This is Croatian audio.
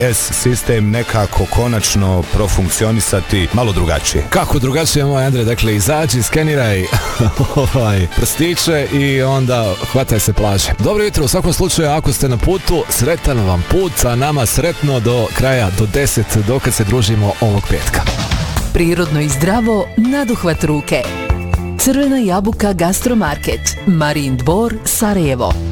S sistem nekako konačno profunkcionisati malo drugačije. Kako drugačije, moj Andre? Dakle, izađi, skeniraj prstiće i onda hvataj se plaže. Dobro jutro, u svakom slučaju, ako ste na putu, sretan vam put, a nama sretno do kraja, do 10, dokad se družimo ovog petka. Prirodno i zdravo, naduhvat ruke. Crvena jabuka Gastromarket, Marin Dvor, Sarajevo.